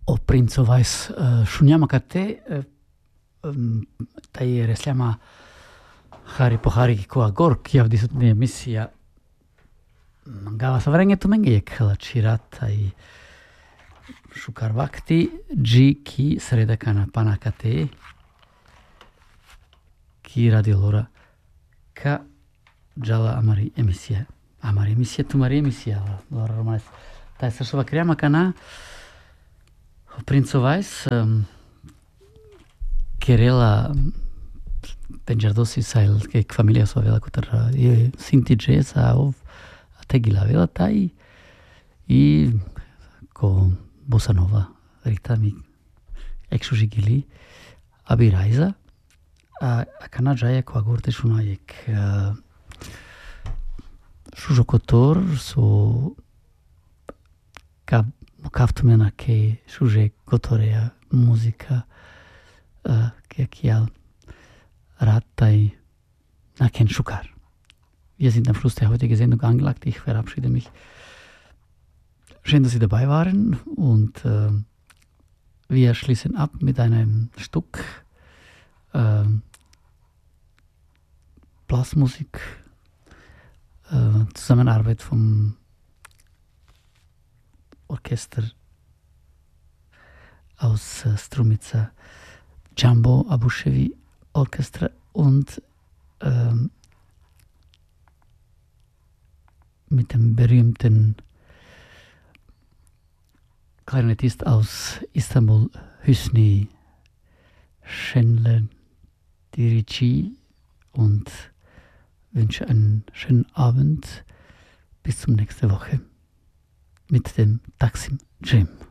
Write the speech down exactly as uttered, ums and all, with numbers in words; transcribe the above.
O Prințova iz Šunjamaka te taj resljama Hari Pohari Kua Gork javdi sutni emisija Mangava Savrenge tu menge jekhala čirata i Šukar Vakti G ki sredakana panakate ki radio lora ka jala amari emisija amari emisija tu mari emisija lora romanes taj sršova krema kana Prințovais Kerela Penjardosi sail ke familia sua vela kutar e sinti jesa ov tegila vela tai i ko bossa nova ritmi exujigili abiraiza a kana jaya ko agorte shunayek shujokotor so ka Kaftumena ke šuže gotoreja muzika uh, ke kial ratai na ken Schukar. Wir sind am Schluss der heutigen Sendung angelangt. Ich verabschiede mich. Schön, dass Sie dabei waren und uh, wir schließen ab mit einem Stück uh, Blasmusik, uh, Zusammenarbeit vom Orchester aus äh, Strumica, Jumbo Abuševi Orchestra und ähm, mit dem berühmten Klarinettist aus Istanbul, Hüsnü Şenler Dirici und wünsche einen schönen Abend. Bis zum nächsten Woche mit dem Taksim Dream.